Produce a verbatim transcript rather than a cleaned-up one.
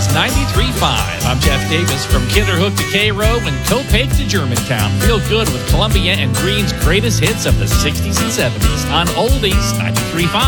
ninety-three point five. I'm Jeff Davis from Kinderhook to Cairo and Copake to Germantown. Feel good with Columbia and Green's greatest hits of the sixties and seventies on Oldies ninety-three point five.